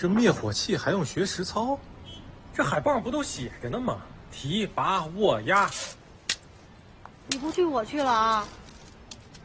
这灭火器还用学实操？ 这海报上不都写着呢吗？提拔握压。 你不去，我去了啊！